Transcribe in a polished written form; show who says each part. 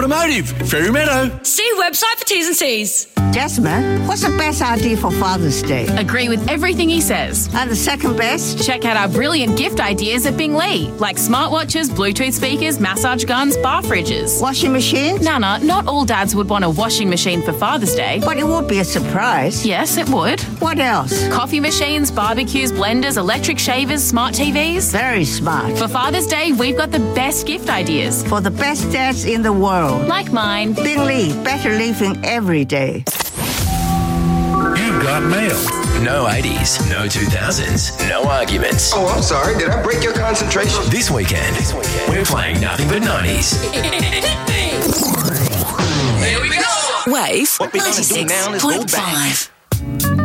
Speaker 1: Automotive, Fairy Meadow.
Speaker 2: See website for T's and C's.
Speaker 3: Jasmine, what's the best idea for Father's Day?
Speaker 4: Agree with everything he says.
Speaker 3: And the second best?
Speaker 4: Check out our brilliant gift ideas at Bing-Lee, like smartwatches, Bluetooth speakers, massage guns, bar fridges.
Speaker 3: Washing machines?
Speaker 4: Nana, not all dads would want a washing machine for Father's Day.
Speaker 3: But it would be a surprise.
Speaker 4: Yes, it would.
Speaker 3: What else?
Speaker 4: Coffee machines, barbecues, blenders, electric shavers, smart TVs.
Speaker 3: Very smart.
Speaker 4: For Father's Day, we've got the best gift ideas.
Speaker 3: For the best dads in the world.
Speaker 4: Like mine.
Speaker 3: Bing-Lee, better living every day.
Speaker 1: You've got mail.
Speaker 5: No 80s, no 2000s, no arguments.
Speaker 6: Oh, I'm sorry. Did I break your concentration?
Speaker 5: This weekend, we're playing nothing but 90s.
Speaker 2: Here we go.
Speaker 7: Wave
Speaker 6: What we're gonna do now is go back.
Speaker 7: 96.5.